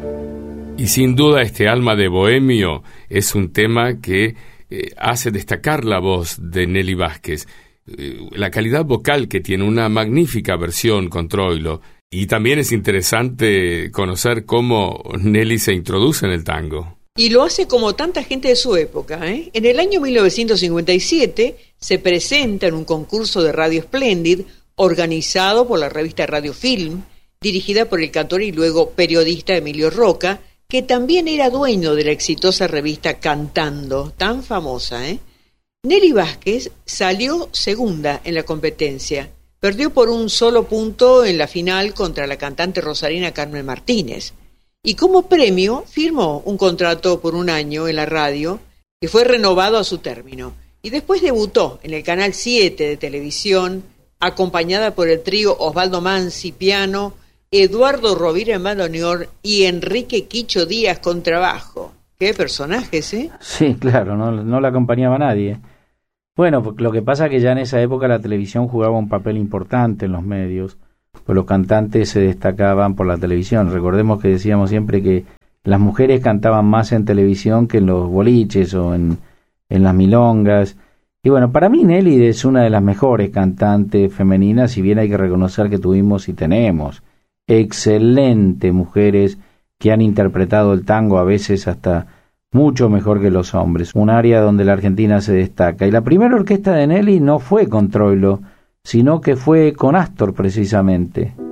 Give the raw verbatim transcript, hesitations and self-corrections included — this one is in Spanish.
Y sin duda este alma de bohemio es un tema que eh, hace destacar la voz de Nelly Vázquez. Eh, la calidad vocal que tiene, una magnífica versión con Troilo. Y también es interesante conocer cómo Nelly se introduce en el tango. Y lo hace como tanta gente de su época, ¿eh? En el año mil novecientos cincuenta y siete se presenta en un concurso de Radio Splendid organizado por la revista Radio Film, dirigida por el cantor y luego periodista Emilio Roca, que también era dueño de la exitosa revista Cantando, tan famosa, ¿eh? Nelly Vázquez salió segunda en la competencia. Perdió por un solo punto en la final contra la cantante rosarina Carmen Martínez. Y como premio firmó un contrato por un año en la radio que fue renovado a su término. Y después debutó en el Canal siete de televisión, acompañada por el trío Osvaldo Manzi piano, Eduardo Rovira en bandoneón y Enrique Quicho Díaz contrabajo. ¡Qué personajes, eh! Sí, claro, no, no la acompañaba nadie. Bueno, porque lo que pasa es que ya en esa época la televisión jugaba un papel importante en los medios, pues los cantantes se destacaban por la televisión. Recordemos que decíamos siempre que las mujeres cantaban más en televisión que en los boliches o en, en las milongas. Y bueno, para mí Nelly es una de las mejores cantantes femeninas, si bien hay que reconocer que tuvimos y tenemos excelentes mujeres que han interpretado el tango a veces hasta mucho mejor que los hombres, un área donde la Argentina se destaca. Y la primera orquesta de Nelly no fue con Troilo, sino que fue con Astor precisamente.